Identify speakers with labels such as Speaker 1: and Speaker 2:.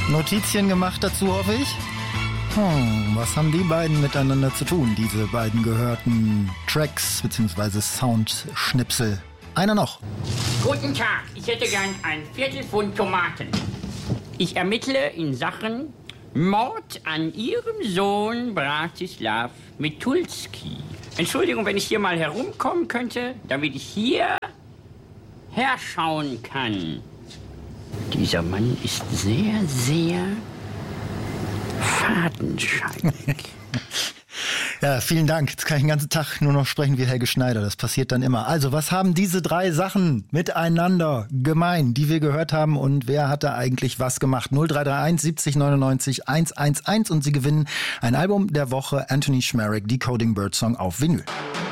Speaker 1: Notizien gemacht dazu, hoffe ich? Was haben die beiden miteinander zu tun, diese beiden gehörten Tracks bzw. Soundschnipsel? Einer noch.
Speaker 2: Guten Tag, ich hätte gern ein Viertelpfund Tomaten. Ich ermittle in Sachen Mord an Ihrem Sohn Bratislav Mitulski. Entschuldigung, wenn ich hier mal herumkommen könnte, damit ich hier herschauen kann. Dieser Mann ist sehr, sehr fadenscheinig.
Speaker 1: Ja, vielen Dank. Jetzt kann ich den ganzen Tag nur noch sprechen wie Helge Schneider. Das passiert dann immer. Also, was haben diese drei Sachen miteinander gemein, die wir gehört haben? Und wer hat da eigentlich was gemacht? 0331 70 99 111 und Sie gewinnen ein Album der Woche, Anthony Schmerek, Decoding Birdsong auf Vinyl.